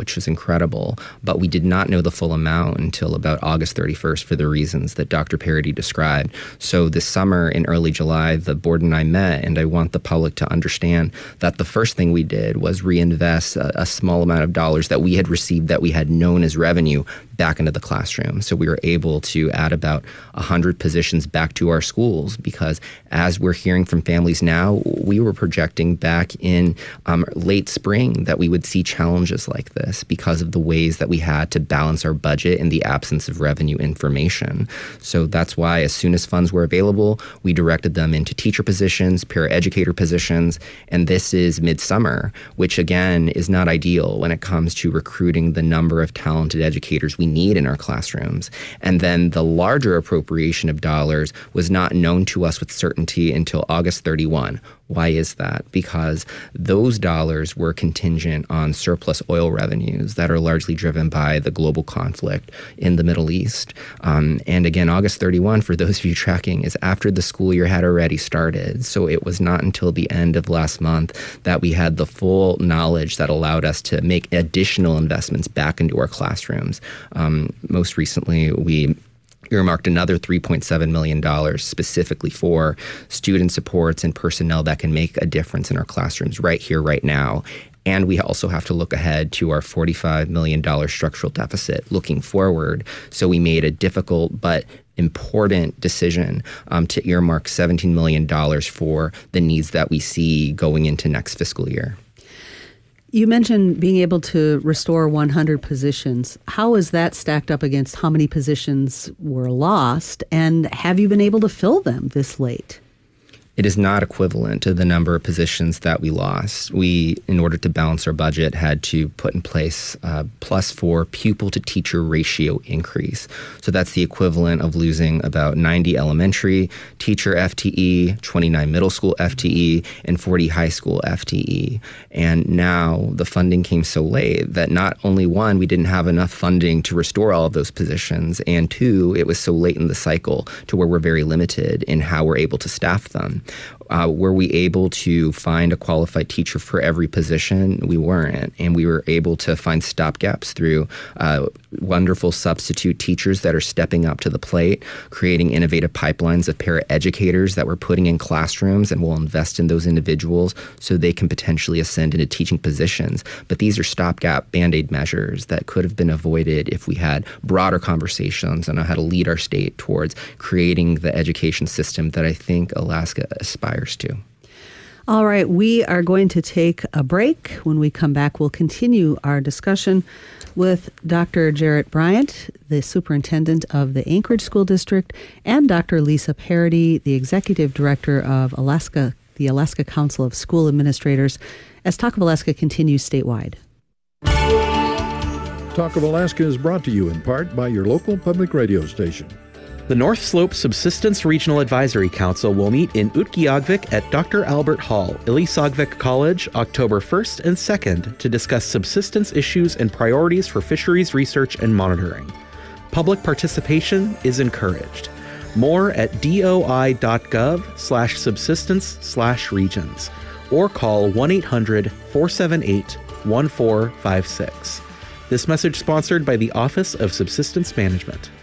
which was incredible. But we did not know the full amount until about August 31st for the reasons that Dr. Parody described. So this summer in early July, the board and I met, and I want the public to understand that the first thing we did was reinvest a small amount of dollars that we had received that we had known as revenue back into the classroom. So we were able to add about 100 positions back to our schools because as we're hearing from families now, we were projecting back in late spring that we would see challenges like this because of the ways that we had to balance our budget in the absence of revenue information. So that's why as soon as funds were available, we directed them into teacher positions, paraeducator positions, and this is midsummer, which again is not ideal when it comes to recruiting the number of talented educators we need in our classrooms. And then the larger appropriation of dollars was not known to us with certainty until August 31. Why is that? Because those dollars were contingent on surplus oil revenues that are largely driven by the global conflict in the Middle East. And again, August 31, for those of you tracking, is after the school year had already started. So it was not until the end of last month that we had the full knowledge that allowed us to make additional investments back into our classrooms. Most recently, we earmarked another $3.7 million specifically for student supports and personnel that can make a difference in our classrooms right here, right now. And we also have to look ahead to our $45 million structural deficit looking forward. So we made a difficult but important decision to earmark $17 million for the needs that we see going into next fiscal year. You mentioned being able to restore 100 positions. How is that stacked up against how many positions were lost? And have you been able to fill them this late? It is not equivalent to the number of positions that we lost. We, in order to balance our budget, had to put in place +4 pupil-to-teacher ratio increase. So that's the equivalent of losing about 90 elementary teacher FTE, 29 middle school FTE, and 40 high school FTE. And now the funding came so late that not only, one, we didn't have enough funding to restore all of those positions, and two, it was so late in the cycle to where we're very limited in how we're able to staff them. Were we able to find a qualified teacher for every position? We weren't. And we were able to find stopgaps through wonderful substitute teachers that are stepping up to the plate, creating innovative pipelines of paraeducators that we're putting in classrooms, and we'll invest in those individuals so they can potentially ascend into teaching positions. But these are stopgap Band-Aid measures that could have been avoided if we had broader conversations on how to lead our state towards creating the education system that I think Alaska aspires to. All right, we are going to take a break. When we come back, we'll continue our discussion with Dr. Jarrett Bryant, the superintendent of the Anchorage School District, and Dr. Lisa Parody, the executive director of the Alaska Council of School Administrators, as Talk of Alaska continues statewide. Talk of Alaska is brought to you in part by your local public radio station. The North Slope Subsistence Regional Advisory Council will meet in Utqiagvik at Dr. Albert Hall, Ilisagvik College, October 1st and 2nd to discuss subsistence issues and priorities for fisheries research and monitoring. Public participation is encouraged. More at doi.gov/subsistence/regions or call 1-800-478-1456. This message sponsored by the Office of Subsistence Management.